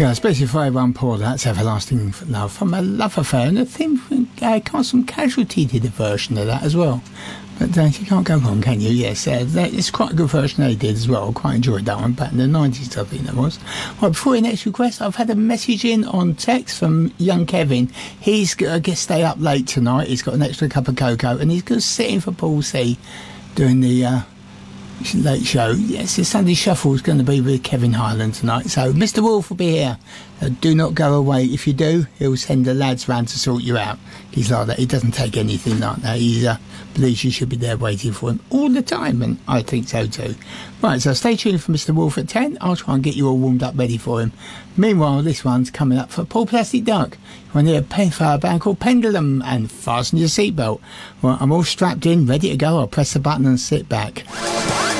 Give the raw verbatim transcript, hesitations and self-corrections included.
Yeah, especially for everyone poor, that's everlasting love from a love affair. And I think uh, Constant Casualty did a version of that as well. But uh, you can't go wrong, can you? Yes, uh, that, it's quite a good version they did as well. I quite enjoyed that one back in the nineties, I think that was. Well, before your next request, I've had a message in on text from young Kevin. He's going to stay up late tonight. He's got an extra cup of cocoa and he's going to sit in for Paul C doing the uh, late show. Yes, the Sunday Shuffle is going to be with Kevin Highland tonight. So Mister Wolf will be here. Uh, do not go away. If you do, he'll send the lads round to sort you out. He's like that. He doesn't take anything like that. He uh, believes you should be there waiting for him all the time, and I think so too. Right, so stay tuned for Mister Wolf at ten. I'll try and get you all warmed up ready for him. Meanwhile, this one's coming up for Paul Plastic Duck. You want to hear a pen for a band called Pendulum, and fasten your seatbelt. Well, I'm all strapped in, ready to go. I'll press the button and sit back.